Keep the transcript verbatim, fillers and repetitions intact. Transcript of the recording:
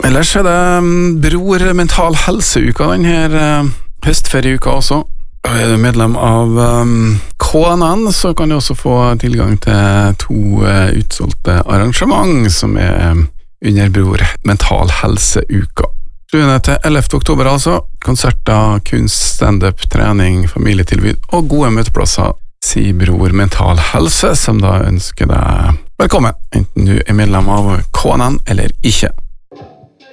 Ellers er det um, Bror Mental Helse-uka denne uh, høstferieuka også. Er du medlem av um, K N N, så kan du også få tilgang til to uh, utsolgte arrangement som er um, under Bror Mental Helse-uka. sjuende til ellevte oktober altså, konserter, kunst, stand-up, trening, familietilbud og gode møteplasser, sier Bror Mental Helse, som da ønsker deg velkommen, enten du er medlem av K N N eller ikke.